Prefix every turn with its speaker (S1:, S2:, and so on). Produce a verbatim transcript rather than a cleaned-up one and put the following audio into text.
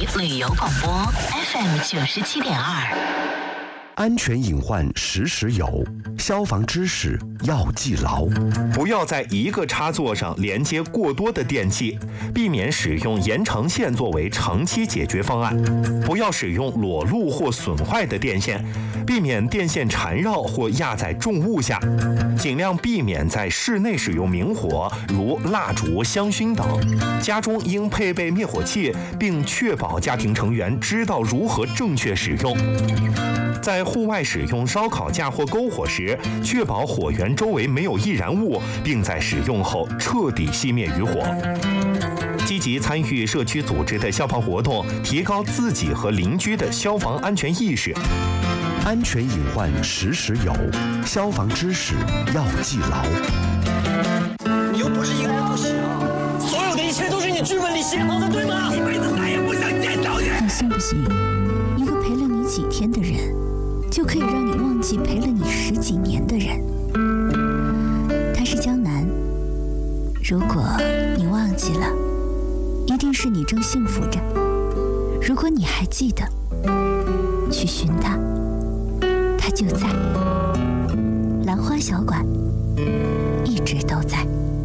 S1: 旅游广播 F M 九十七点二。
S2: 安全隐患时时有，消防知识要记牢。
S3: 不要在一个插座上连接过多的电器，避免使用延长线作为长期解决方案。不要使用裸露或损坏的电线，避免电线缠绕或压在重物下。尽量避免在室内使用明火，如蜡烛、香薰等。家中应配备灭火器，并确保家庭成员知道如何正确使用。在户外使用烧烤架或篝火时，确保火源周围没有易燃物，并在使用后彻底熄灭余火。积极参与社区组织的消防活动，提高自己和邻居的消防安全意识。
S2: 安全隐患时时有，消防知识要记牢。
S4: 你又不是一个人不行，所有的一切都是你剧本里写好的，对吗？一辈子再也不想见到你。
S5: 你信不信，一个陪了你几天的人，就可以让你忘记陪了你十几年的人。他是江南，如果你忘记了，一定是你正幸福着。如果你还记得，去寻他，他就在。兰花小馆一直都在。